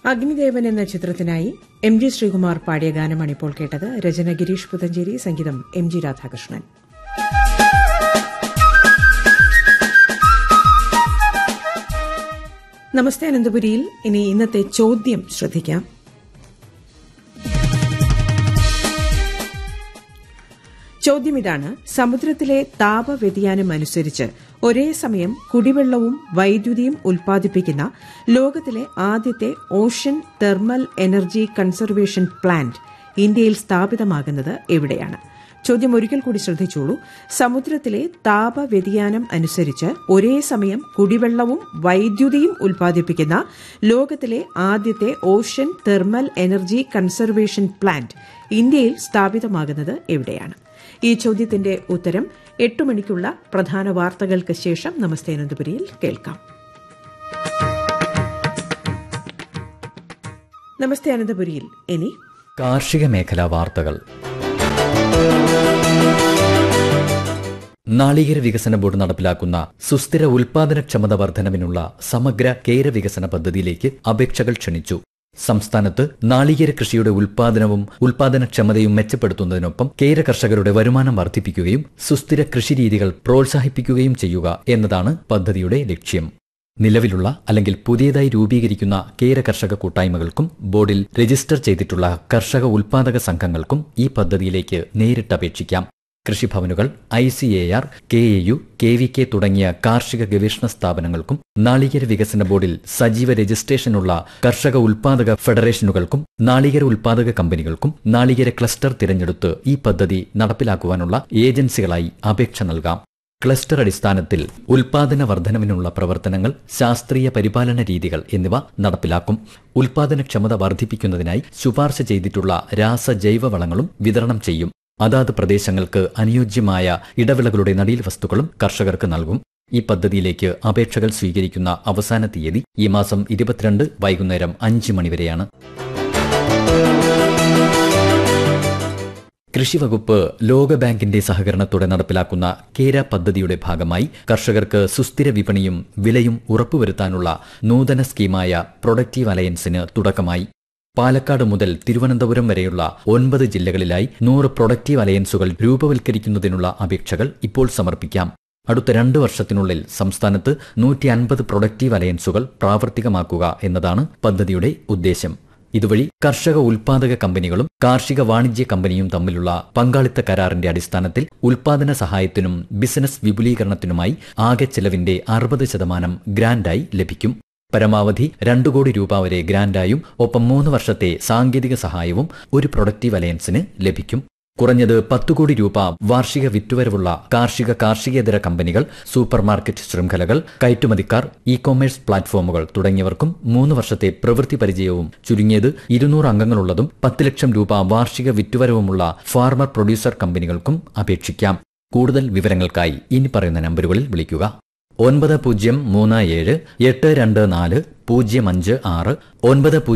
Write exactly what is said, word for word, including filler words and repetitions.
അഗ്നിദേവൻ എന്ന ചിത്രത്തിനായി M G Sreekumar പാടിയ ഗാനമാണ് ഇപ്പോൾ കേട്ടത്. രചന ഗിരീഷ് പുത്തഞ്ചേരി, സംഗീതം എം ജി രാധാകൃഷ്ണൻ. നമസ്തേ അനന്തപുരിയിൽ ഇനി ഇന്നത്തെ ചോദ്യം ശ്രദ്ധിക്കാം. ചോദ്യം ഇതാണ്: സമുദ്രത്തിലെ താപവ്യതിയാനം അനുസരിച്ച് ഒരേ സമയം കുടിവെള്ളവും വൈദ്യുതിയും ഉൽപ്പാദിപ്പിക്കുന്ന ലോകത്തിലെ ആദ്യത്തെ ocean thermal energy conservation plant ഇന്ത്യയിൽ സ്ഥാപിതമാകുന്നത് എവിടെയാണ്? ചോദ്യം ഒരിക്കൽ കൂടി ശ്രദ്ധിച്ചോളൂ. സമുദ്രത്തിലെ താപവ്യതിയാനം അനുസരിച്ച് ഒരേ സമയം കുടിവെള്ളവും വൈദ്യുതിയും ഉൽപ്പാദിപ്പിക്കുന്ന ലോകത്തിലെ ആദ്യത്തെ ocean thermal energy conservation plant ഇന്ത്യയിൽ സ്ഥാപിതമാകുന്നത് എവിടെയാണ്? ഈ ചോദ്യത്തിന്റെ ഉത്തരം എട്ട് മണിക്കുള്ള പ്രധാന വാർത്തകൾക്ക് ശേഷം നമസ്തേ അനന്തപുരിയിൽ കേൾക്കാം. നമസ്തേ അനന്തപുരിയിൽ ഇനി കാർഷിക മേഖലാ വാർത്തകൾ. നാളികേര വികസന ബോർഡ് നടപ്പിലാക്കുന്ന സുസ്ഥിര ഉൽപാദനക്ഷമത വർധനവിനുള്ള സമഗ്ര കേര വികസന പദ്ധതിയിലേക്ക് അപേക്ഷകൾ ക്ഷണിച്ചു. സംസ്ഥാനത്ത് നാളികേര കൃഷിയുടെ ഉൽപാദനവും ഉൽപാദനക്ഷമതയും മെച്ചപ്പെടുത്തുന്നതിനൊപ്പം കേര കർഷകരുടെ വരുമാനം വർദ്ധിപ്പിക്കുകയും സുസ്ഥിര കൃഷിരീതികൾ പ്രോത്സാഹിപ്പിക്കുകയും ചെയ്യുക എന്നതാണ് പദ്ധതിയുടെ ലക്ഷ്യം. നിലവിലുള്ള അല്ലെങ്കിൽ പുതിയതായി രൂപീകരിക്കുന്ന കേര കർഷക കൂട്ടായ്മകൾക്കും ബോർഡിൽ രജിസ്റ്റർ ചെയ്തിട്ടുള്ള കർഷക ഉൽപാദക സംഘങ്ങൾക്കും ഈ പദ്ധതിയിലേക്ക് നേരിട്ട് അപേക്ഷിക്കാം. കൃഷിഭവനുകൾ, I C A R, K A U, K V K തുടങ്ങിയ കാർഷിക ഗവേഷണ സ്ഥാപനങ്ങൾക്കും നാളികേര വികസന ബോർഡിൽ സജീവ രജിസ്ട്രേഷനുള്ള കർഷക ഉൽപാദക ഫെഡറേഷനുകൾക്കും നാളികേര ഉൽപാദക കമ്പനികൾക്കും നാളികേര ക്ലസ്റ്റർ തിരഞ്ഞെടുത്ത് ഈ പദ്ധതി നടപ്പിലാക്കുവാനുള്ള ഏജൻസികളായി അപേക്ഷ നൽകാം. ക്ലസ്റ്റർ അടിസ്ഥാനത്തിൽ ഉൽപാദന വർധനവിനുള്ള പ്രവർത്തനങ്ങൾ, ശാസ്ത്രീയ പരിപാലന രീതികൾ എന്നിവ നടപ്പിലാക്കും. ഉൽപാദനക്ഷമത വർദ്ധിപ്പിക്കുന്നതിനായി ശുപാർശ ചെയ്തിട്ടുള്ള രാസജൈവ വളങ്ങളും വിതരണം ചെയ്യും. അതാത് പ്രദേശങ്ങൾക്ക് അനുയോജ്യമായ ഇടവിളകളുടെ നടീൽ വസ്തുക്കളും കർഷകർക്ക് നൽകും. ഈ പദ്ധതിയിലേക്ക് അപേക്ഷകൾ സ്വീകരിക്കുന്ന അവസാന തീയതി ഈ മാസം ഇരുപത്തിരണ്ട് വൈകുന്നേരം അഞ്ച് മണിവരെയാണ്. കൃഷിവകുപ്പ് ലോകബാങ്കിന്റെ സഹകരണത്തോടെ നടപ്പിലാക്കുന്ന കേര പദ്ധതിയുടെ ഭാഗമായി കർഷകർക്ക് സുസ്ഥിര വിപണിയും വിലയും ഉറപ്പുവരുത്താനുള്ള നൂതന സ്കീമായ പ്രൊഡക്റ്റീവ് അലയൻസിന് തുടക്കമായി. പാലക്കാട് മുതൽ തിരുവനന്തപുരം വരെയുള്ള ഒൻപത് ജില്ലകളിലായി നൂറ് പ്രൊഡക്റ്റീവ് അലയൻസുകൾ രൂപവൽക്കരിക്കുന്നതിനുള്ള അപേക്ഷകൾ ഇപ്പോൾ സമർപ്പിക്കാം. അടുത്ത രണ്ടു വർഷത്തിനുള്ളിൽ സംസ്ഥാനത്ത് നൂറ്റി അൻപത് പ്രൊഡക്റ്റീവ് അലയൻസുകൾ പ്രാവർത്തികമാക്കുക എന്നതാണ് പദ്ധതിയുടെ ഉദ്ദേശം. ഇതുവഴി കർഷക ഉൽപാദക കമ്പനികളും കാർഷിക വാണിജ്യ കമ്പനിയും തമ്മിലുള്ള പങ്കാളിത്ത കരാറിന്റെ അടിസ്ഥാനത്തിൽ ഉൽപാദന സഹായത്തിനും ബിസിനസ് വിപുലീകരണത്തിനുമായി ആകെ ചെലവിന്റെ അറുപത് ശതമാനം ഗ്രാന്റായി ലഭിക്കും. പരമാവധി രണ്ടു കോടി രൂപ വരെ ഗ്രാന്റായും ഒപ്പം മൂന്ന് വർഷത്തെ സാങ്കേതിക സഹായവും ഒരു പ്രൊഡക്റ്റീവ് അലയൻസിന് ലഭിക്കും. കുറഞ്ഞത് പത്തു കോടി രൂപ വാർഷിക വിറ്റുവരവുള്ള കാർഷിക കാർഷികേതര കമ്പനികൾ, സൂപ്പർമാർക്കറ്റ് ശൃംഖലകൾ, കയറ്റുമതിക്കാർ, ഇ കൊമേഴ്സ് പ്ലാറ്റ്ഫോമുകൾ തുടങ്ങിയവർക്കും മൂന്ന് വർഷത്തെ പ്രവൃത്തി പരിചയവും ചുരുങ്ങിയത് ഇരുന്നൂറ് അംഗങ്ങളുള്ളതും പത്ത് ലക്ഷം രൂപ വാർഷിക വിറ്റുവരവുമുള്ള ഫാർമർ പ്രൊഡ്യൂസർ കമ്പനികൾക്കും അപേക്ഷിക്കാം. കൂടുതൽ വിവരങ്ങൾക്കായി ഇനി പറയുന്ന നമ്പറുകളിൽ വിളിക്കുക: ഒൻപത് പൂജ്യം മൂന്ന് ഏഴ് എട്ട് രണ്ട് നാല് പൂജ്യം അഞ്ച് ആറ്, ഒൻപത്